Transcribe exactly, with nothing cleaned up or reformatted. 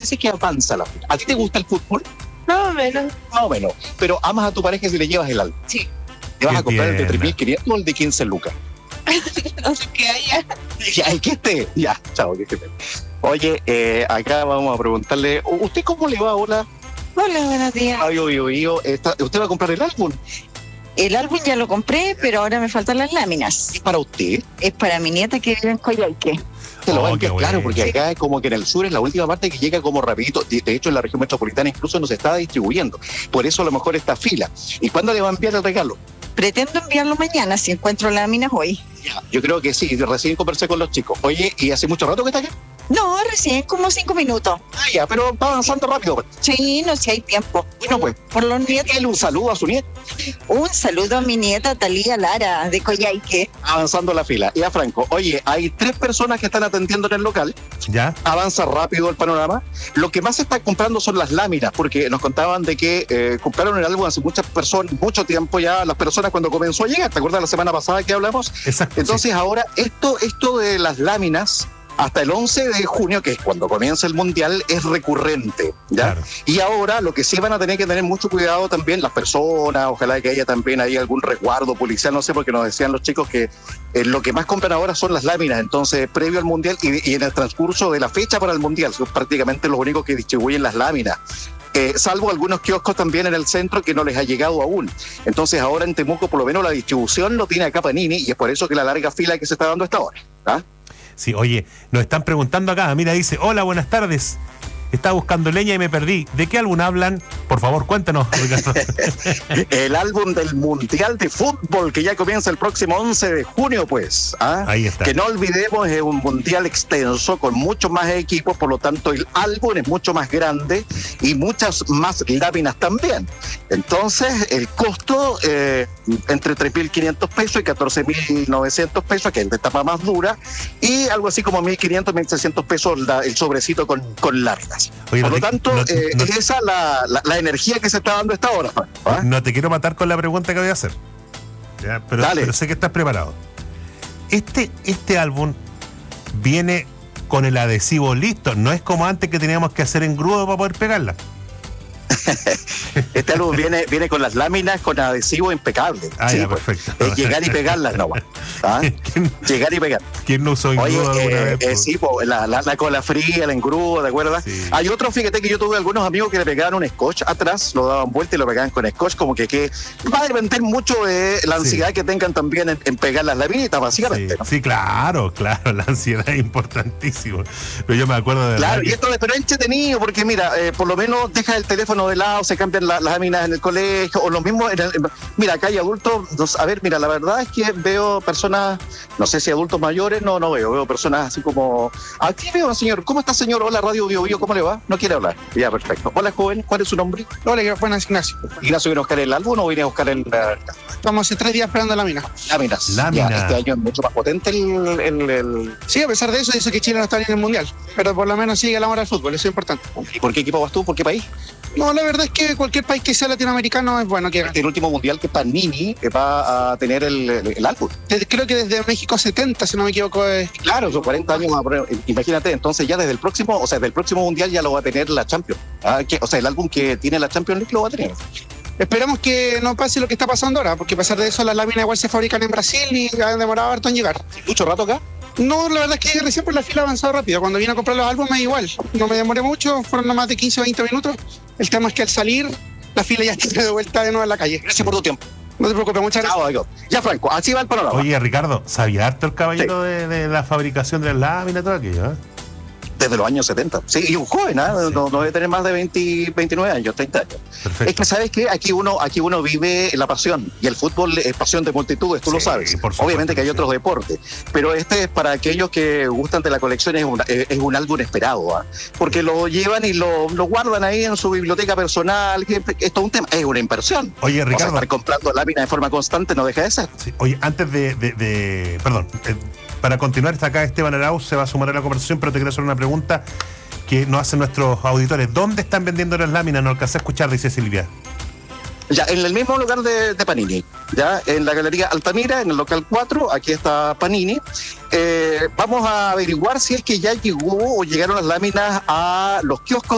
parece que avanza la fila. ¿A ti te gusta el fútbol? Más o menos. Más o menos. Pero amas a tu pareja si le llevas el álbum. Sí. ¿Te vas Qué a comprar el de tierna. tres mil quinientos o el de quince lucas? No sé qué haya. Ya, el que esté. Ya, chao, que esté. Oye, eh, acá vamos a preguntarle, ¿usted cómo le va? Hola, Hola, buenos días. Fabio Bio Bio. Está- ¿Usted va a comprar el álbum? El álbum ya lo compré, pero ahora me faltan las láminas. ¿Es para usted? Es para mi nieta que vive en Coyhaique. Se lo Oh, va a qué enviar, bueno. claro, porque Sí. acá como que en el sur es la última parte que llega como rapidito. De, de hecho, en la región metropolitana incluso no se está distribuyendo. Por eso a lo mejor esta fila. ¿Y cuándo le va a enviar el regalo? Pretendo enviarlo mañana si encuentro láminas hoy. Ya, yo creo que sí. Recién conversé con los chicos. Oye, ¿y hace mucho rato que está acá? No, recién como cinco minutos. Ah, ya, pero va avanzando rápido. Pues. Sí, no sé si hay tiempo. Bueno, pues, Por los nietos. dale un saludo a su nieta. Un saludo a mi nieta Talía Lara de Coyhaique. Avanzando la fila. Y a Franco, oye, hay tres personas que están atendiendo en el local. ¿Ya? Avanza rápido el panorama. Lo que más se está comprando son las láminas, porque nos contaban de que eh, compraron el álbum hace muchas personas, mucho tiempo ya, las personas cuando comenzó a llegar. ¿Te acuerdas la semana pasada que hablamos? Exacto. Entonces ahora esto, esto de las láminas hasta el once de junio, que es cuando comienza el Mundial, es recurrente, ¿ya? Claro. Y ahora lo que sí van a tener que tener mucho cuidado también las personas, ojalá que haya también ahí algún resguardo policial, no sé, porque nos decían los chicos que eh, lo que más compran ahora son las láminas, entonces previo al Mundial y, y en el transcurso de la fecha para el Mundial, son prácticamente los únicos que distribuyen las láminas. Eh, salvo algunos kioscos también en el centro que no les ha llegado aún. Entonces ahora en Temuco por lo menos la distribución lo tiene acá Panini y es por eso que la larga fila que se está dando a esta hora. ¿Ah? Sí, oye, nos están preguntando acá. Mira, dice, hola, buenas tardes. Estaba buscando leña y me perdí. ¿De qué álbum hablan? Por favor, cuéntanos, Ricardo. El álbum del Mundial de Fútbol que ya comienza el próximo once de junio, pues. ¿Ah? Ahí está. Que no olvidemos, es un mundial extenso con muchos más equipos, por lo tanto el álbum es mucho más grande y muchas más láminas también. Entonces el costo eh, entre tres mil quinientos pesos y catorce mil novecientos pesos, que es de tapa más dura, y algo así como mil quinientos, mil seiscientos pesos la- el sobrecito con, con láminas. Oye, Por no lo te- tanto, no- eh, no- es esa la, la, la energía que se está dando a esta hora. ¿Ah? No te quiero matar con la pregunta que voy a hacer. Ya, pero, Dale. pero sé que estás preparado. Este, este álbum viene con el adhesivo listo. No es como antes que teníamos que hacer engrudo para poder pegarla. Este álbum viene, viene con las láminas con adhesivo impecable. Ah, Sí, ya, pues, perfecto. es llegar y pegarlas nomás. ¿Ah? ¿Quién, Llegar y pegar. quién no usó engrudo Oye, alguna eh, vez? eh, po? sí, po, la, la, la cola fría, el engrudo, ¿te acuerdas? Sí. Hay otro, fíjate que yo tuve algunos amigos que le pegaban un scotch atrás, lo daban vuelta y lo pegaban con scotch, como que, que va a depender mucho de la ansiedad Sí. que tengan también en, en pegar las laminitas, básicamente. Sí, ¿no? sí, claro, claro, la ansiedad es importantísimo. Pero yo me acuerdo de Claro, verdad y que- esto es pero es entretenido porque mira, eh, por lo menos deja el teléfono de lado, se cambian la- las láminas en el colegio o lo mismo en el, en- mira, acá hay adultos, no- a ver, mira, la verdad es que veo personas, no sé si adultos mayores, no, no veo, veo personas así como, aquí veo, señor, ¿cómo está, señor? Hola, Radio Bio Bio, ¿cómo le va? No quiere hablar, ya, perfecto. Hola, joven, ¿cuál es su nombre? Hola, buenas, Ignacio. Ignacio, ¿viene a buscar el álbum o viene a buscar el, la- Estamos hace tres días esperando la mina. láminas? Lámina. Ya, este año es mucho más potente el, el, el- Sí, a pesar de eso, dice que Chile no está ni en el Mundial. Pero por lo menos sigue el amor al fútbol, eso es importante. ¿Y por qué equipo vas tú? ¿Por qué país? No, la verdad es que cualquier país que sea latinoamericano es bueno que gane. El último mundial que Panini eh, va a tener el, el, el álbum. Desde- Creo que desde México setenta, si no me equivoco, es... Claro, son cuarenta años, a prueba. Imagínate, entonces ya desde el próximo, o sea, desde el próximo mundial ya lo va a tener la Champions. Ah, que- o sea, el álbum que tiene la Champions League lo va a tener. Esperamos que no pase lo que está pasando ahora, porque a pesar de eso las láminas igual se fabrican en Brasil y han demorado harto en llegar. Mucho rato acá. No, la verdad es que recién por la fila ha avanzado rápido. Cuando vine a comprar los álbumes igual. No me demoré mucho, fueron no más de quince o veinte minutos. El tema es que al salir, la fila ya está de vuelta de nuevo en la calle. Gracias por tu tiempo. No te preocupes, muchas gracias. Chao, amigo. Ya, Franco, así va el panorama. Oye, Ricardo, ¿sabía harto el caballero de, de la fabricación de las láminas y todo aquello? ¿Eh? Desde los años setenta. Sí, y un joven, ¿ah? Sí. No, no debe tener más de veinte, veintinueve años, treinta años. Perfecto. Es que, ¿sabes qué? Aquí uno, aquí uno vive la pasión. Y el fútbol es pasión de multitudes, tú lo Sí, sabes. por supuesto Obviamente que hay que sí. otros deportes. Pero este es para aquellos que gustan de la colección, es un, es un álbum esperado, ¿ah? Porque lo llevan y lo, lo guardan ahí en su biblioteca personal. Que esto es un tema, es una inversión. Oye, O sea, Ricardo, estar comprando láminas de forma constante no deja de ser. sí, oye, antes de, de- de- perdón, eh, para continuar, está acá Esteban Arauz, se va a sumar a la conversación, pero te quiero hacer una pregunta que nos hacen nuestros auditores. ¿Dónde están vendiendo las láminas? No alcancé a escuchar, dice Silvia. Ya, en el mismo lugar de, de Panini, ya en la Galería Altamira, en el local cuatro, aquí está Panini. Eh, vamos a averiguar si es que ya llegó o llegaron las láminas a los kioscos